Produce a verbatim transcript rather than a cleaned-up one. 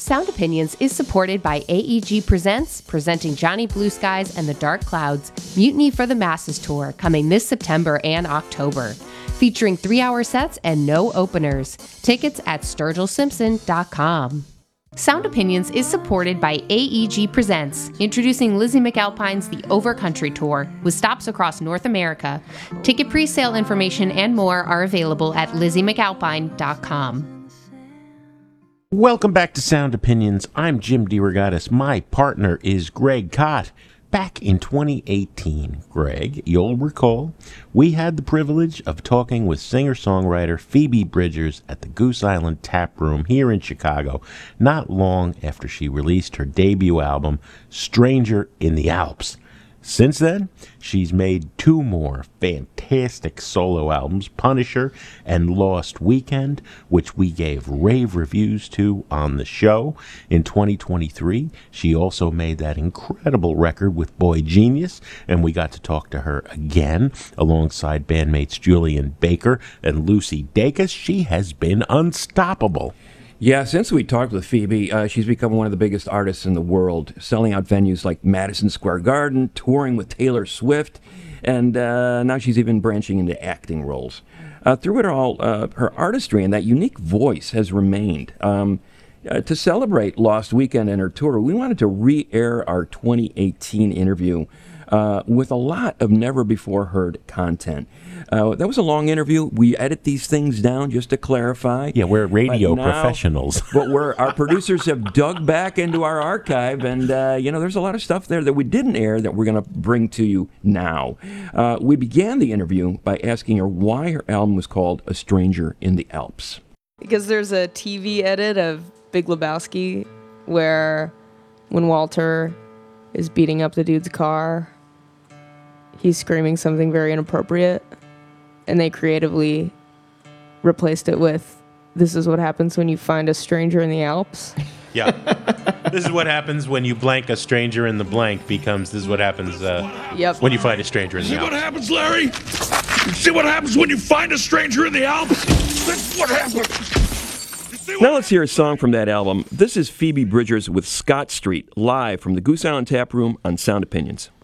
Sound Opinions is supported by A E G Presents, presenting Johnny Blue Skies and the Dark Clouds, Mutiny for the Masses Tour, coming this September and October. Featuring three-hour sets and no openers. Tickets at sturgill simpson dot com. Sound Opinions is supported by A E G Presents, introducing Lizzie McAlpine's The Overcountry Tour, with stops across North America. Ticket pre-sale information and more are available at lizzie mcalpine dot com. Welcome back to Sound Opinions. I'm Jim DeRogatis. My partner is Greg Kot. Back in twenty eighteen, Greg, you'll recall, we had the privilege of talking with singer-songwriter Phoebe Bridgers at the Goose Island Tap Room here in Chicago, not long after she released her debut album, Stranger in the Alps. Since then, she's made two more fantastic solo albums, Punisher and Lost Weekend, which we gave rave reviews to on the show. In twenty twenty-three, she also made that incredible record with Boy Genius, and we got to talk to her again alongside bandmates Julian Baker and Lucy Dacus. She has been unstoppable. Yeah, since we talked with Phoebe, uh, she's become one of the biggest artists in the world, selling out venues like Madison Square Garden, touring with Taylor Swift, and uh, now she's even branching into acting roles. Uh, through it all, uh, her artistry and that unique voice has remained. Um, uh, to celebrate Lost Weekend and her tour, we wanted to re-air our twenty eighteen interview uh, with a lot of never-before-heard content. Uh, that was a long interview. We edit these things down just to clarify. Yeah, we're radio but now, professionals. But we're, our producers have dug back into our archive, and, uh, you know, there's a lot of stuff there that we didn't air that we're going to bring to you now. Uh, we began the interview by asking her why her album was called A Stranger in the Alps. Because there's a T V edit of Big Lebowski where when Walter is beating up the dude's car, he's screaming something very inappropriate. And they creatively replaced it with, "This is what happens when you find a stranger in the Alps." Yeah. This is what happens when you blank a stranger in the blank becomes this is what happens uh, yep. when you find a stranger in the See Alps. what happens, Larry? You see what happens when you find a stranger in the Alps? That's what happens. Now let's hear a song from that album. This is Phoebe Bridgers with Scott Street, live from the Goose Island Tap Room on Sound Opinions.